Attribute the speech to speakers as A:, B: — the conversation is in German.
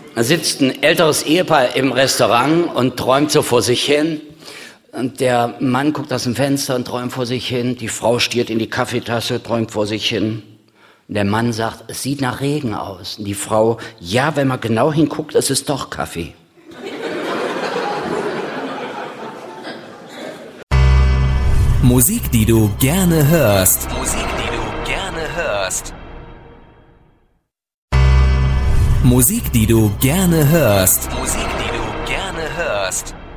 A: Da sitzt ein älteres Ehepaar im Restaurant und träumt so vor sich hin. Und der Mann guckt aus dem Fenster und träumt vor sich hin. Die Frau stiert in die Kaffeetasse, träumt vor sich hin. Und der Mann sagt, es sieht nach Regen aus. Und die Frau, ja, wenn man genau hinguckt, es ist doch Kaffee.
B: Musik, die du gerne hörst. Musik, die du gerne hörst. Musik, die du gerne hörst. Musik, die du gerne hörst.